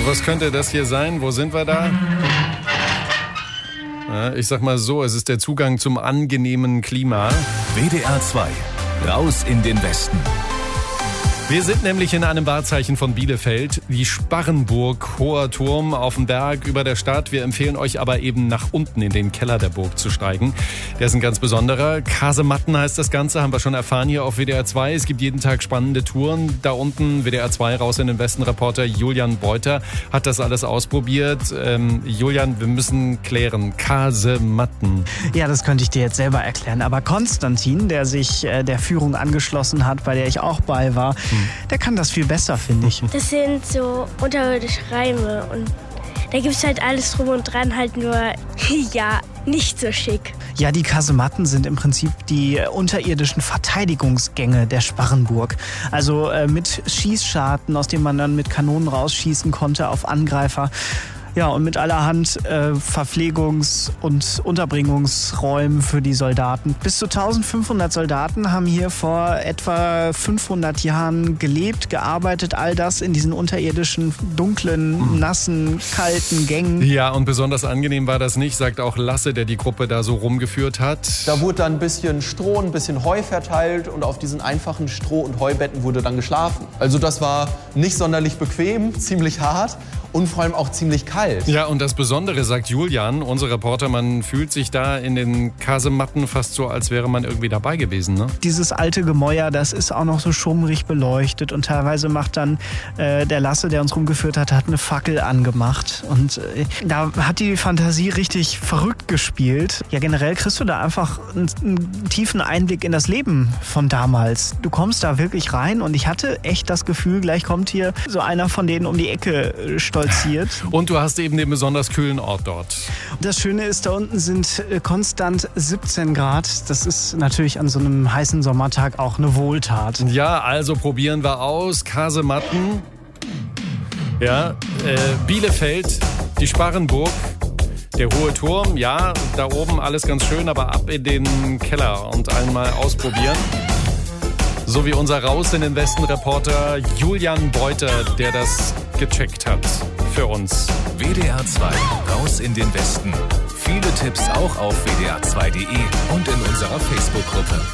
Was könnte das hier sein? Wo sind wir da? Ja, ich sag mal so, es ist der Zugang zum angenehmen Klima. WDR 2, raus in den Westen. Wir sind nämlich in einem Wahrzeichen von Bielefeld, die Sparrenburg, hoher Turm auf dem Berg über der Stadt. Wir empfehlen euch aber eben nach unten in den Keller der Burg zu steigen. Der ist ein ganz besonderer. Kasematten heißt das Ganze, haben wir schon erfahren hier auf WDR 2. Es gibt jeden Tag spannende Touren. Da unten WDR 2 raus in den Westen. Reporter Julian Beuter hat das alles ausprobiert. Julian, wir müssen klären. Kasematten. Ja, das könnte ich dir jetzt selber erklären. Aber Konstantin, der sich der Führung angeschlossen hat, bei der ich auch bei war, der kann das viel besser, finde ich. Das sind so unterirdische Reime und da gibt es halt alles drum und dran, halt nur, ja, nicht so schick. Ja, die Kasematten sind im Prinzip die unterirdischen Verteidigungsgänge der Sparrenburg. Also mit Schießscharten, aus denen man dann mit Kanonen rausschießen konnte auf Angreifer. Ja, und mit allerhand Verpflegungs- und Unterbringungsräumen für die Soldaten. Bis zu 1500 Soldaten haben hier vor etwa 500 Jahren gelebt, gearbeitet. All das in diesen unterirdischen, dunklen, nassen, kalten Gängen. Ja, und besonders angenehm war das nicht, sagt auch Lasse, der die Gruppe da so rumgeführt hat. Da wurde dann ein bisschen Stroh, ein bisschen Heu verteilt und auf diesen einfachen Stroh- und Heubetten wurde dann geschlafen. Also das war nicht sonderlich bequem, ziemlich hart und vor allem auch ziemlich kalt. Ja, und das Besondere, sagt Julian, unser Reporter, man fühlt sich da in den Kasematten fast so, als wäre man irgendwie dabei gewesen, ne? Dieses alte Gemäuer, das ist auch noch so schummrig beleuchtet und teilweise macht dann der Lasse, der uns rumgeführt hat eine Fackel angemacht und da hat die Fantasie richtig verrückt gespielt. Ja, generell kriegst du da einfach einen tiefen Einblick in das Leben von damals. Du kommst da wirklich rein und ich hatte echt das Gefühl, gleich kommt hier so einer von denen um die Ecke stolziert. Und du hast eben den besonders kühlen Ort dort. Das Schöne ist, da unten sind konstant 17 Grad. Das ist natürlich an so einem heißen Sommertag auch eine Wohltat. Ja, also probieren wir aus. Kasematten. Ja, Bielefeld, die Sparrenburg, der hohe Turm. Ja, da oben alles ganz schön, aber ab in den Keller und einmal ausprobieren. So wie unser Raus in den Westen-Reporter Julian Beuter, der das gecheckt hat für uns. WDR 2, raus in den Westen. Viele Tipps auch auf wdr2.de und in unserer Facebook-Gruppe.